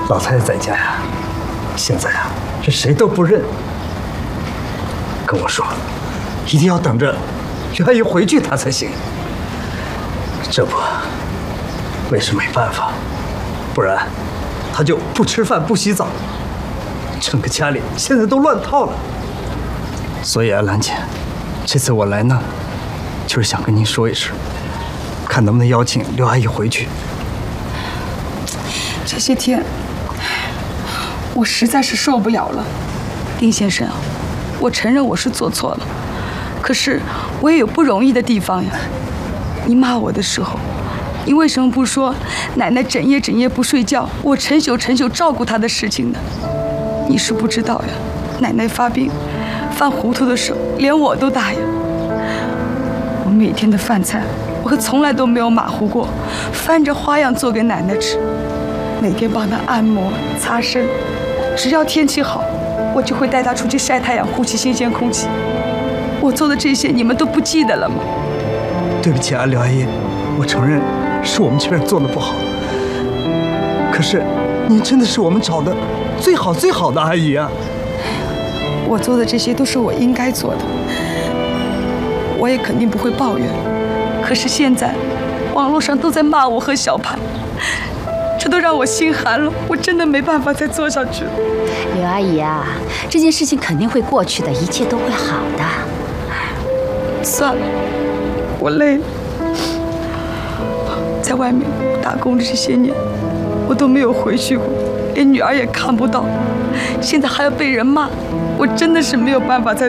老太太在家呀，现在啊，这谁都不认。跟我说，一定要等着刘阿姨回去，她才行。这不，我也是没办法，不然她就不吃饭不洗澡，整个家里现在都乱套了。所以啊，兰姐，这次我来呢，就是想跟您说一声，看能不能邀请刘阿姨回去。 这些天，我实在是受不了了，丁先生啊，我承认我是做错了，可是我也有不容易的地方呀。你骂我的时候，你为什么不说奶奶整夜不睡觉，我成宿照顾她的事情呢？你是不知道呀，奶奶发病、犯糊涂的时候，连我都打呀。我每天的饭菜，我可从来都没有马虎过，翻着花样做给奶奶吃，每天帮她按摩、擦身。只要天气好，我就会带她出去晒太阳，呼吸新鲜空气。我做的这些，你们都不记得了吗？ 对不起啊，刘阿姨，我承认是我们这边做的不好。可是，您真的是我们找的最好的阿姨啊！ 我做的这些都是我应该做的，我也肯定不会抱怨。可是现在，网络上都在骂我和小潘，这都让我心寒了。我真的没办法再做下去了。 刘阿姨啊，这件事情肯定会过去的，一切都会好的。 算了，我累了。在外面打工的这些年，我都没有回去过，连女儿也看不到，现在还要被人骂，我真的是没有办法再